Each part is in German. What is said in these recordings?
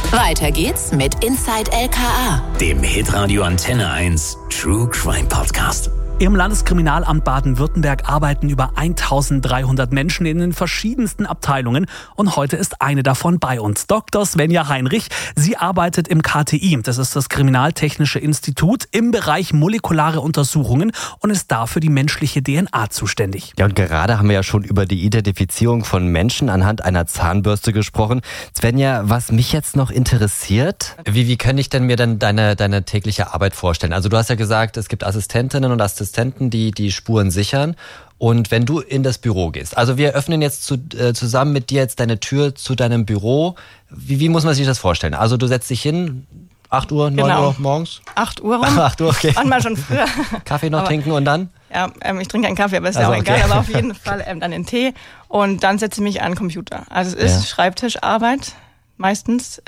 Weiter geht's mit Inside LKA, dem Hitradio Antenne 1 True Crime Podcast. Im Landeskriminalamt Baden-Württemberg arbeiten über 1300 Menschen in den verschiedensten Abteilungen und heute ist eine davon bei uns. Dr. Svenja Heinrich, sie arbeitet im KTI, das ist das Kriminaltechnische Institut, im Bereich molekulare Untersuchungen und ist da für die menschliche DNA zuständig. Ja, und gerade haben wir ja schon über die Identifizierung von Menschen anhand einer Zahnbürste gesprochen. Svenja, was mich jetzt noch interessiert... Wie kann ich denn mir dann deine tägliche Arbeit vorstellen? Also du hast ja gesagt, es gibt Assistentinnen und Assistenten, die Spuren sichern. Und wenn du in das Büro gehst, also wir öffnen jetzt zusammen mit dir jetzt deine Tür zu deinem Büro. Wie muss man sich das vorstellen? Also du setzt dich hin, 8 Uhr, 9 Uhr morgens? 8 Uhr rum. 8 Uhr, okay. Manchmal schon früher. Kaffee noch trinken und dann? Ja, ich trinke keinen Kaffee, aber ist ja auch egal. Aber auf jeden Fall dann den Tee und dann setze ich mich an den Computer. Also es ist Schreibtischarbeit meistens.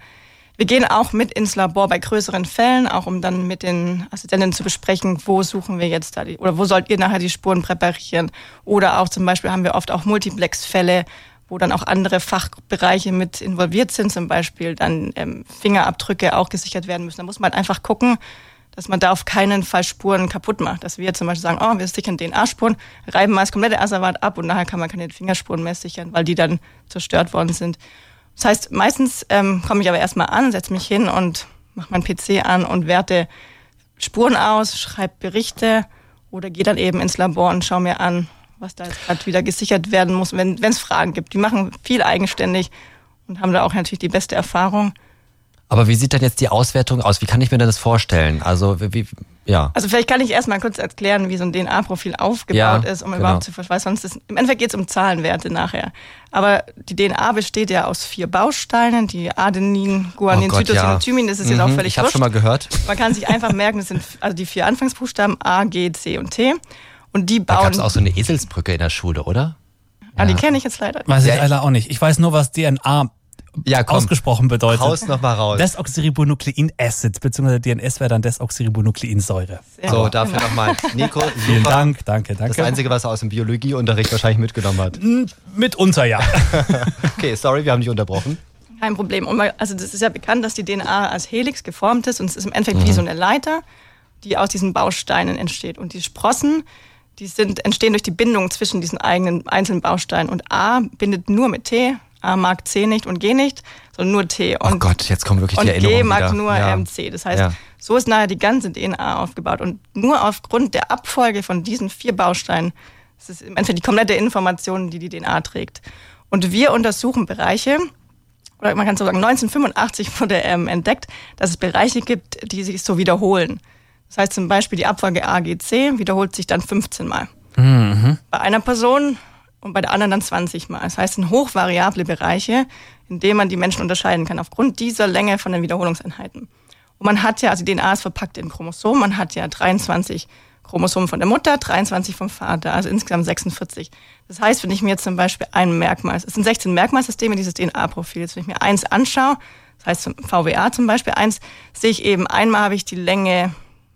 Wir gehen auch mit ins Labor bei größeren Fällen, auch um dann mit den Assistentinnen zu besprechen, wo suchen wir jetzt da oder wo sollt ihr nachher die Spuren präparieren. Oder auch zum Beispiel haben wir oft auch Multiplex-Fälle, wo dann auch andere Fachbereiche mit involviert sind, zum Beispiel dann Fingerabdrücke auch gesichert werden müssen. Da muss man halt einfach gucken, dass man da auf keinen Fall Spuren kaputt macht. Dass wir zum Beispiel sagen, wir sichern DNA-Spuren, reiben mal das komplette Asservat ab und nachher kann man keine Fingerspuren mehr sichern, weil die dann zerstört worden sind. Das heißt, meistens komme ich aber erstmal an, setze mich hin und mache meinen PC an und werte Spuren aus, schreibe Berichte oder gehe dann eben ins Labor und schaue mir an, was da jetzt gerade wieder gesichert werden muss, wenn es Fragen gibt. Die machen viel eigenständig und haben da auch natürlich die beste Erfahrung. Aber wie sieht denn jetzt die Auswertung aus? Wie kann ich mir denn das vorstellen? Also Also vielleicht kann ich erstmal kurz erklären, wie so ein DNA-Profil aufgebaut ist, um überhaupt zu verstehen, weil sonst im Endeffekt geht es um Zahlenwerte nachher. Aber die DNA besteht ja aus 4 Bausteinen, die Adenin, Guanin, Cytosin und Thymin, das ist jetzt auch völlig Ich habe schon mal gehört. Man kann sich einfach merken, das sind also die 4 Anfangsbuchstaben A, G, C und T. Und die bauen... Da gab es auch so eine Eselsbrücke in der Schule, oder? Die kenne ich jetzt leider nicht. Weiß ich leider auch nicht. Ich weiß nur, was DNA ausgesprochen bedeutet. Haus noch mal raus. Desoxyribonukleinacid, beziehungsweise DNS wäre dann Desoxyribonukleinsäure. So, dafür nochmal. Nico, vielen Dank, danke. Das Einzige, was er aus dem Biologieunterricht wahrscheinlich mitgenommen hat. Mitunter, ja. Okay, sorry, wir haben dich unterbrochen. Kein Problem. Also das ist ja bekannt, dass die DNA als Helix geformt ist und es ist im Endeffekt wie so eine Leiter, die aus diesen Bausteinen entsteht. Und die Sprossen, entstehen durch die Bindung zwischen diesen einzelnen Bausteinen. Und A bindet nur mit T, A mag C nicht und G nicht, sondern nur T. Und, oh Gott, jetzt kommt wirklich die Erinnerung G mag wieder. nur C. Das heißt, so ist nachher die ganze DNA aufgebaut. Und nur aufgrund der Abfolge von diesen 4 Bausteinen, das ist im Endeffekt die komplette Information, die DNA trägt. Und wir untersuchen Bereiche, oder man kann so sagen, 1985 wurde entdeckt, dass es Bereiche gibt, die sich so wiederholen. Das heißt zum Beispiel die Abfolge A, G, C wiederholt sich dann 15 Mal. Mhm. Bei einer Person und bei der anderen dann 20 Mal. Das heißt, es sind hochvariable Bereiche, in denen man die Menschen unterscheiden kann, aufgrund dieser Länge von den Wiederholungseinheiten. Und man hat ja, also die DNA ist verpackt in Chromosomen, man hat ja 23 Chromosomen von der Mutter, 23 vom Vater, also insgesamt 46. Das heißt, wenn ich mir jetzt zum Beispiel es sind 16 Merkmalsysteme, dieses DNA-Profils, wenn ich mir eins anschaue, das heißt zum VWA zum Beispiel eins, sehe ich eben, einmal habe ich die Länge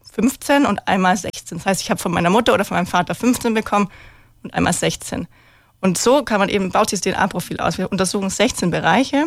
15 und einmal 16. Das heißt, ich habe von meiner Mutter oder von meinem Vater 15 bekommen und einmal 16. Und so baut sich das DNA-Profil aus. Wir untersuchen 16 Bereiche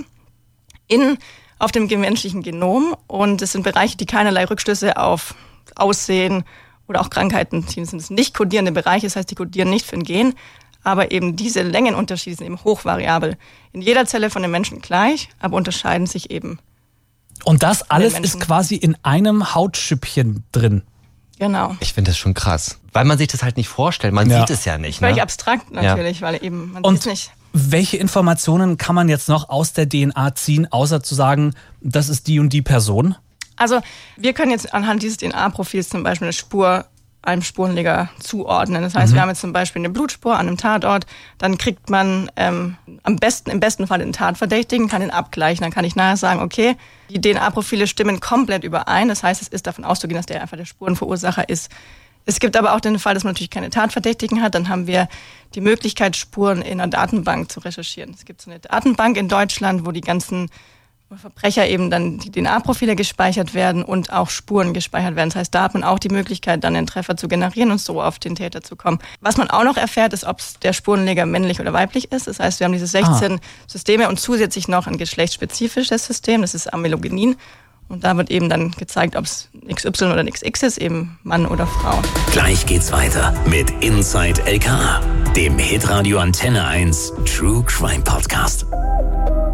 auf dem menschlichen Genom und es sind Bereiche, die keinerlei Rückschlüsse auf Aussehen oder auch Krankheiten ziehen. Das sind nicht kodierende Bereiche, das heißt, die kodieren nicht für ein Gen, aber eben diese Längenunterschiede sind eben hochvariabel. In jeder Zelle von den Menschen gleich, aber unterscheiden sich eben. Und das alles ist quasi in einem Hautschüppchen drin. Genau. Ich finde das schon krass. Weil man sich das halt nicht vorstellt. Man sieht es ja nicht. Völlig abstrakt natürlich, weil eben man sieht es nicht. Welche Informationen kann man jetzt noch aus der DNA ziehen, außer zu sagen, das ist die und die Person? Also wir können jetzt anhand dieses DNA-Profils zum Beispiel eine Spur einem Spurenleger zuordnen. Das heißt, wir haben jetzt zum Beispiel eine Blutspur an einem Tatort, dann kriegt man im besten Fall den Tatverdächtigen, kann den abgleichen. Dann kann ich nachher sagen, okay, die DNA-Profile stimmen komplett überein. Das heißt, es ist davon auszugehen, dass der einfach der Spurenverursacher ist. Es gibt aber auch den Fall, dass man natürlich keine Tatverdächtigen hat. Dann haben wir die Möglichkeit, Spuren in einer Datenbank zu recherchieren. Es gibt so eine Datenbank in Deutschland, wo die ganzen Verbrecher eben dann die DNA-Profile gespeichert werden und auch Spuren gespeichert werden. Das heißt, da hat man auch die Möglichkeit, dann einen Treffer zu generieren und so auf den Täter zu kommen. Was man auch noch erfährt, ist, ob der Spurenleger männlich oder weiblich ist. Das heißt, wir haben diese 16 Systeme und zusätzlich noch ein geschlechtsspezifisches System, das ist Amelogenin. Und da wird eben dann gezeigt, ob es XY oder XX ist, eben Mann oder Frau. Gleich geht's weiter mit Inside LKA, dem Hitradio Antenne 1 True Crime Podcast.